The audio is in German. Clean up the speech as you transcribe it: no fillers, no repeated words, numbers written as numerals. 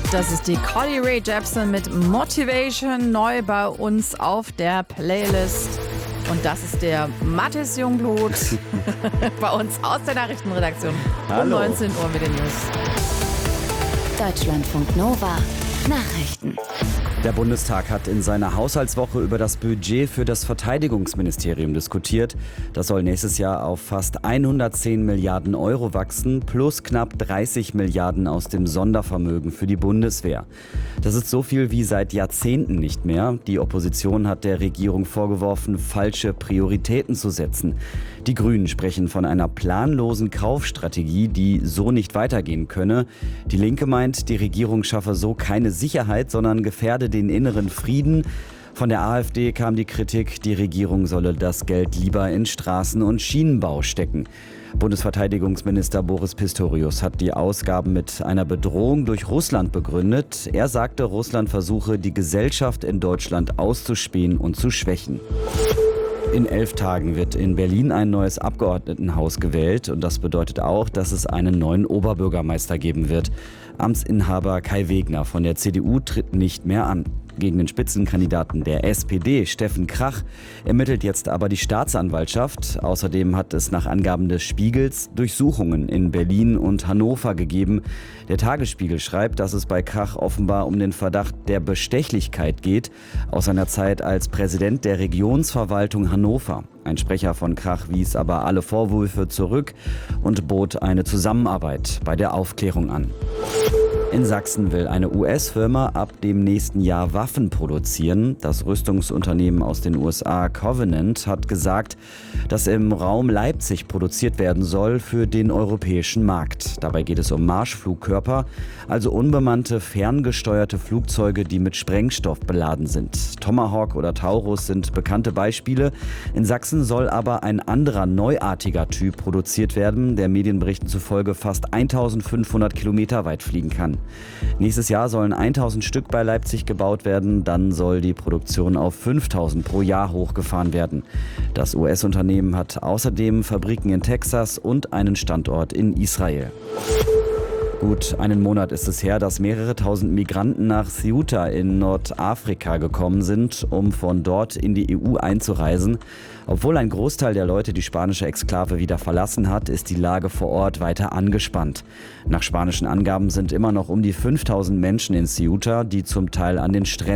Das ist die Carly Rae Jepsen mit Motivation, neu bei uns auf der Playlist. Und das ist der Mathis Jungblut bei uns aus der Nachrichtenredaktion. Hallo. Um 19 Uhr mit den News. Deutschlandfunk Nova Nachrichten. Der Bundestag hat in seiner Haushaltswoche über das Budget für das Verteidigungsministerium diskutiert. Das soll nächstes Jahr auf fast 110 Milliarden Euro wachsen, plus knapp 30 Milliarden aus dem Sondervermögen für die Bundeswehr. Das ist so viel wie seit Jahrzehnten nicht mehr. Die Opposition hat der Regierung vorgeworfen, falsche Prioritäten zu setzen. Die Grünen sprechen von einer planlosen Kaufstrategie, die so nicht weitergehen könne. Die Linke meint, die Regierung schaffe so keine Sicherheit, sondern gefährde den inneren Frieden. Von der AfD kam die Kritik, die Regierung solle das Geld lieber in Straßen- und Schienenbau stecken. Bundesverteidigungsminister Boris Pistorius hat die Ausgaben mit einer Bedrohung durch Russland begründet. Er sagte, Russland versuche, die Gesellschaft in Deutschland auszuspähen und zu schwächen. In 11 Tagen wird in Berlin ein neues Abgeordnetenhaus gewählt. Und das bedeutet auch, dass es einen neuen Oberbürgermeister geben wird. Amtsinhaber Kai Wegner von der CDU tritt nicht mehr an. Gegen den Spitzenkandidaten der SPD, Steffen Krach, ermittelt jetzt aber die Staatsanwaltschaft. Außerdem hat es nach Angaben des Spiegels Durchsuchungen in Berlin und Hannover gegeben. Der Tagesspiegel schreibt, dass es bei Krach offenbar um den Verdacht der Bestechlichkeit geht, aus seiner Zeit als Präsident der Regionsverwaltung Hannover. Ein Sprecher von Krach wies aber alle Vorwürfe zurück und bot eine Zusammenarbeit bei der Aufklärung an. In Sachsen will eine US-Firma ab dem nächsten Jahr Waffen produzieren. Das Rüstungsunternehmen aus den USA Covenant hat gesagt, dass im Raum Leipzig produziert werden soll für den europäischen Markt. Dabei geht es um Marschflugkörper, also unbemannte, ferngesteuerte Flugzeuge, die mit Sprengstoff beladen sind. Tomahawk oder Taurus sind bekannte Beispiele. In Sachsen soll aber ein anderer neuartiger Typ produziert werden, der Medienberichten zufolge fast 1500 Kilometer weit fliegen kann. Nächstes Jahr sollen 1000 Stück bei Leipzig gebaut werden, dann soll die Produktion auf 5000 pro Jahr hochgefahren werden. Das US-Unternehmen hat außerdem Fabriken in Texas und einen Standort in Israel. Gut einen Monat ist es her, dass mehrere tausend Migranten nach Ceuta in Nordafrika gekommen sind, um von dort in die EU einzureisen. Obwohl ein Großteil der Leute die spanische Exklave wieder verlassen hat, ist die Lage vor Ort weiter angespannt. Nach spanischen Angaben sind immer noch um die 5000 Menschen in Ceuta, die zum Teil an den Stränden